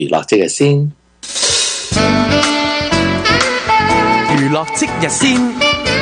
娛樂即日先， 娛樂即日先。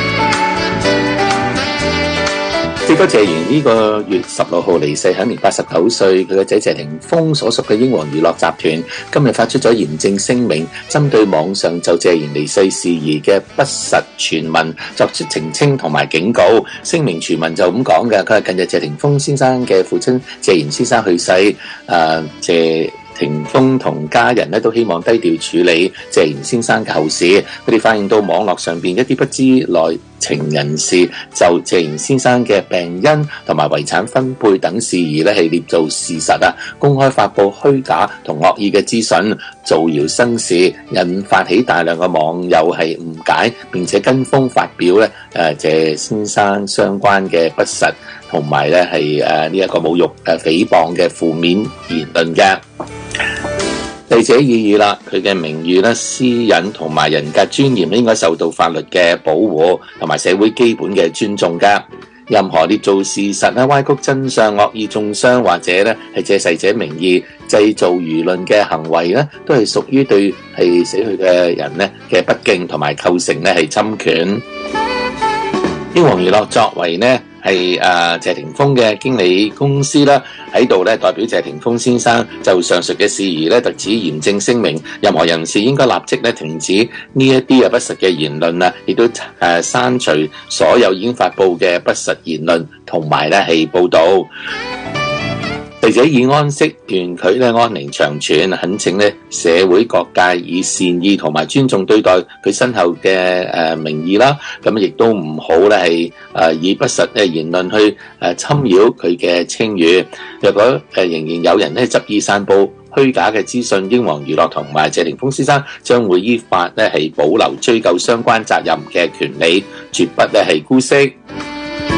記得謝賢呢個月16號離世，享年89歲。佢嘅仔謝霆鋒所屬嘅英皇娛樂集團今日發出咗嚴正聲明，針對網上就謝賢離世事宜嘅不實傳聞作出澄清同埋警告。聲明全文就咁講嘅，佢係近日謝霆鋒先生嘅父親謝賢先生去世，謝霆鋒同家人都希望低調處理謝賢先生嘅後事。佢哋反映到網絡上邊一啲不知內情人士就謝賢先生嘅病因同埋遺產分配等事宜係捏造事實公開發布虛假同惡意嘅資訊，造謠生事，引發起大量嘅網友係誤解，並且跟風發表謝先生相關嘅不實同埋係呢一個侮辱誹謗嘅負面言論嘅。逝者已矣啦，佢嘅名譽私隱同埋人格尊嚴應該受到法律嘅保護同埋社會基本嘅尊重㗎。任何捏造事實歪曲真相、惡意中傷或者係借逝者名義製造輿論嘅行為都係屬於對係死去嘅人嘅不敬同埋構成係侵權。英皇娛樂作為係謝霆鋒嘅經理公司啦，喺度代表謝霆鋒先生就上述嘅事宜特此嚴正聲明，任何人士應該立即停止呢一啲不實嘅言論亦都刪除所有已經發布嘅不實言論同埋係報導。逝者已安息，願佢安寧長存，懇請社會各界以善意同埋尊重對待佢身後嘅名義啦，咁亦都唔好係以不實嘅言論去侵擾佢嘅清譽。若果仍然有人執意散布虛假嘅資訊，英皇娛樂同埋謝霆鋒先生將會依法係保留追究相關責任嘅權利，絕不係姑息。